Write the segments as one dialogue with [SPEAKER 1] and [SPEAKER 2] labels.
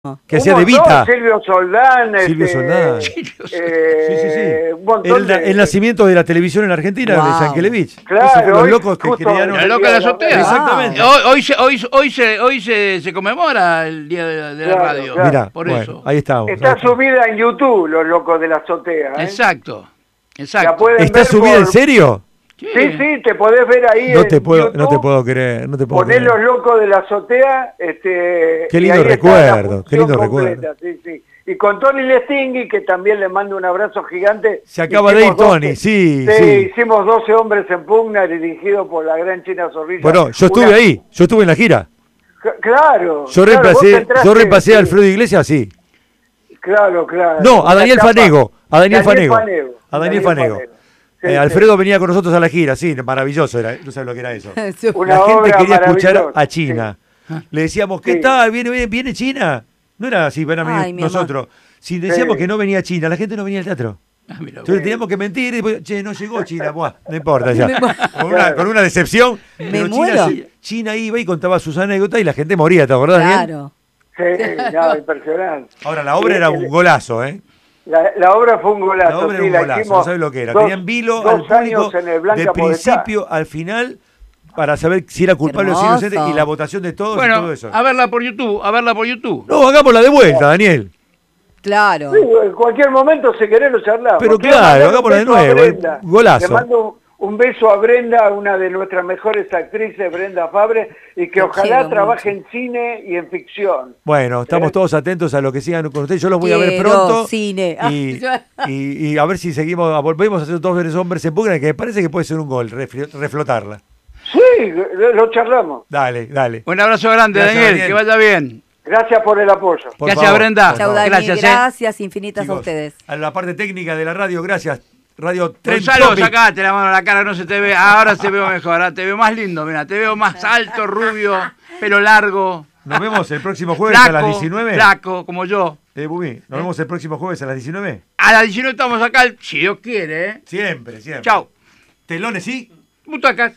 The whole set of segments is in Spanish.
[SPEAKER 1] Que hacía de Vita.
[SPEAKER 2] Silvio Soldán.
[SPEAKER 1] Silvio Soldán.
[SPEAKER 2] Sí.
[SPEAKER 1] El nacimiento de la televisión en Argentina de Yankelevich.
[SPEAKER 2] Claro,
[SPEAKER 1] esos fueron los locos que crearon.
[SPEAKER 3] La loca de la azotea.
[SPEAKER 1] Exactamente.
[SPEAKER 3] Hoy se conmemora el día de la radio.
[SPEAKER 2] Claro.
[SPEAKER 1] Mirá,
[SPEAKER 3] por
[SPEAKER 1] bueno,
[SPEAKER 3] eso.
[SPEAKER 2] Ahí está subida en YouTube, Los Locos de la Azotea.
[SPEAKER 3] Exacto.
[SPEAKER 2] La pueden
[SPEAKER 1] ¿Está
[SPEAKER 2] ver
[SPEAKER 1] subida en serio?
[SPEAKER 2] Sí, te podés ver ahí.
[SPEAKER 1] No te puedo creer.
[SPEAKER 2] Ponés Los Locos de la Azotea.
[SPEAKER 1] Qué lindo recuerdo, qué lindo recuerdo.
[SPEAKER 2] Sí. Y con Tony Lestingui, que también le mando un abrazo gigante.
[SPEAKER 1] Se acaba de ir Tony, sí.
[SPEAKER 2] Hicimos 12 hombres en pugna, dirigido por la gran China Zorrilla.
[SPEAKER 1] Bueno, yo estuve ahí, yo estuve en la gira.
[SPEAKER 2] Claro.
[SPEAKER 1] Yo reemplacé a Alfredo Iglesias, sí.
[SPEAKER 2] Claro.
[SPEAKER 1] No, a Daniel Fanego. A Daniel Fanego.
[SPEAKER 2] Sí,
[SPEAKER 1] Alfredo venía con nosotros a la gira, sí, maravilloso era, no sabes lo que era eso. La
[SPEAKER 2] Una
[SPEAKER 1] gente
[SPEAKER 2] obra
[SPEAKER 1] quería escuchar a
[SPEAKER 2] maravillosa.
[SPEAKER 1] China. Le decíamos, ¿qué tal? ¿Viene China? No era así, nosotros. Si decíamos que no venía China, la gente no venía al teatro. Entonces teníamos que mentir y después, no llegó China, buah, no importa ya. Con una decepción. Pero China iba y contaba sus anécdotas y la gente moría, ¿te acordás?
[SPEAKER 4] Claro.
[SPEAKER 2] Sí, impresionante.
[SPEAKER 1] Ahora, la obra era un golazo, ¿eh?
[SPEAKER 2] La obra fue un golazo.
[SPEAKER 1] La obra era un golazo, no sabes lo que era. Tenían vilo al público de principio al final para saber si era culpable o si inocente y la votación de todos y todo eso.
[SPEAKER 3] A verla por YouTube.
[SPEAKER 1] No, hagámosla de vuelta, Daniel.
[SPEAKER 4] Claro.
[SPEAKER 2] Sí, en cualquier momento, si querés, lo charlamos.
[SPEAKER 1] Pero claro, hagámosla de nuevo. Golazo.
[SPEAKER 2] Le mando un beso a Brenda, una de nuestras mejores actrices, Brenda Fabre, y que ojalá trabaje en cine y en ficción.
[SPEAKER 1] Bueno, estamos todos atentos a lo que sigan con ustedes. Yo los voy a ver pronto.
[SPEAKER 4] Cine.
[SPEAKER 1] Y a ver si volvemos a hacer dos hombres en pugna, que me parece que puede ser un gol, reflotarla.
[SPEAKER 2] Sí, lo charlamos.
[SPEAKER 1] Dale.
[SPEAKER 3] Un abrazo grande, Daniel, que vaya bien.
[SPEAKER 2] Gracias por el apoyo.
[SPEAKER 3] Gracias, Brenda.
[SPEAKER 4] Chau, Dani, gracias infinitas a ustedes.
[SPEAKER 1] A la parte técnica de la radio, gracias. Radio Trend
[SPEAKER 3] Gonzalo,
[SPEAKER 1] Topic.
[SPEAKER 3] sacate la mano a la cara, no se te ve. Ahora te veo mejor, ahora te veo más lindo, mira, te veo más alto, rubio, pelo largo.
[SPEAKER 1] Nos vemos el próximo jueves
[SPEAKER 3] flaco,
[SPEAKER 1] a las 19.
[SPEAKER 3] Flaco, como yo.
[SPEAKER 1] Bumi, nos vemos el próximo jueves a las 19.
[SPEAKER 3] A las 19 estamos acá, si Dios quiere, ¿eh?
[SPEAKER 1] Siempre.
[SPEAKER 3] Chau.
[SPEAKER 1] Telones, ¿sí?
[SPEAKER 3] Butacas.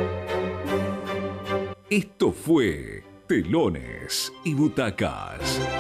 [SPEAKER 5] Esto fue Telones y Butacas.